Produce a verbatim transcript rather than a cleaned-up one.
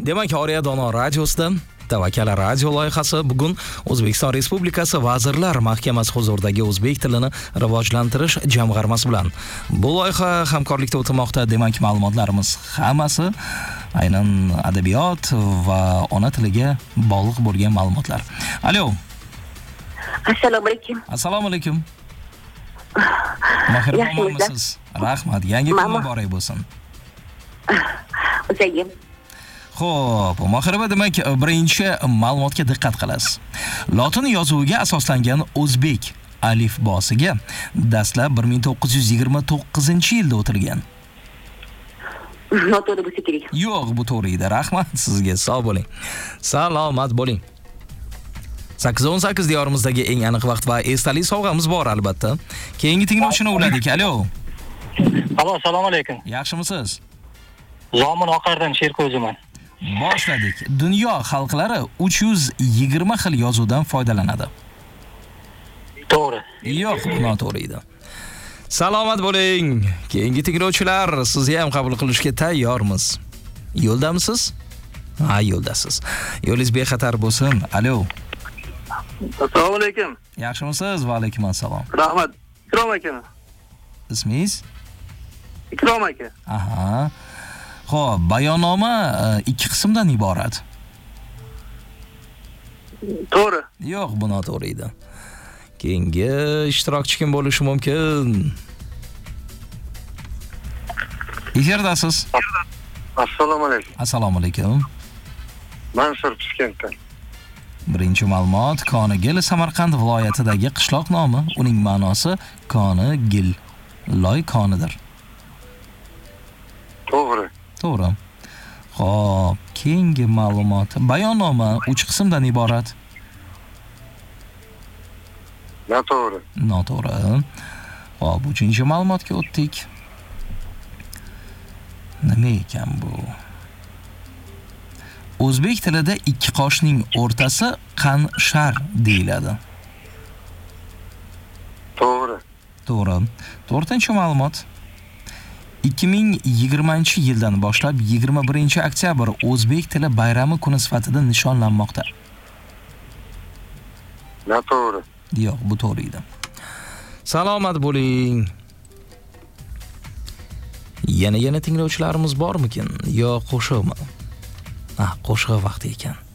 Demak, Oriya Dono radiosida Tavakkal radio loyihasi bugun O'zbekiston Respublikasi Vazirlar Mahkamasi huzuridagi o'zbek tilini rivojlantirish jamg'armasi bilan bu loyiha hamkorlikda o'tmoqda. Demak, ma'lumotlarimiz hammasi aynan adabiyot va ona tiliga bog'liq bo'lgan ma'lumotlar. Alo. Assalomu alaykum. Assalomu alaykum. Yaxshimisiz? Rahmat. Yangi kun muborak bo'lsin. O'zingim. Xo'p, Mohirova, demak, birinchi ma'lumotga diqqat qilasiz. Lotin yozuviga asoslangan o'zbek alifbosiga dastlab bir ming to'qqiz yuz yigirma to'qqizinchi yilda o'tilgan. Noto'g'ri bo'lsa kerak. Yo'q, bu to'g'ri edi. Rahmat sizga. Sog' bo'ling. Salomat bo'ling. sakkiz o'n sakkiz diyorimizdagi eng aniq vaqt va esdalik sovg'amiz bor albatta. Keyingi tinglovchini uladik. Alo. Alo, assalomu alaykum. Yaxshimisiz? Zomin Oqardan Sherko'ziman. Boshladik. Dunyo xalqlari uch yuz yigirma xil yozuvdan foydalanadi. To'g'ri. Yo'q, bu noto'g'ri edi. Salomat bo'ling. Keyingi tinglovchilar, sizni ham qabul qilishga tayyormiz. Yo'ldamisiz? Ha, yo'ldasiz. Yo'lingiz bexatar bo'lsin. Alo. Assalomu alaykum. Yaxshimisiz? Va alaykum assalom. Rahmat. Ikrom aka. Ismingiz? Ikrom aka. Aha. Xo'p, bayonnoma ikki qismdan iborat. To'g'ri. Yo'q, bu noto'g'ri edi. Keyingi ishtirokchi kim bo'lishi mumkin? Eferdasiz. Assalomu alaykum. Assalomu alaykum. Mansur Piskentdan. Birinchi ma'lumot, Konigil Samarqand viloyatidagi qishloq nomi, uning ma'nosi Konigil, loy konidir. To'g'ri. To'g'ri. Xo'p, keyingi ma'lumot, bayonnoma uch qismdan iborat. Noto'g'ri. Noto'g'ri. Xo'p, uchinchi ma'lumotga o'tdik. Nima ekan bu? O'zbek tilida ikki qoshning o'rtasi qanshar deyiladi. To'g'ri. To'g'ri. To'rtinchi ma'lumot. ikki ming yigirmanchi yildan boshlab yigirma birinchi oktyabr O'zbek tili bayrami kuni sifatida nishonlanmoqda. Noto'g'ri. Yo'q, bu to'g'ri edi. Salomat bo'ling. Yana yana tinglovchilarimiz bormikin? Yo qo'shiqmi? Ah, qo'shiq vaqti ekan.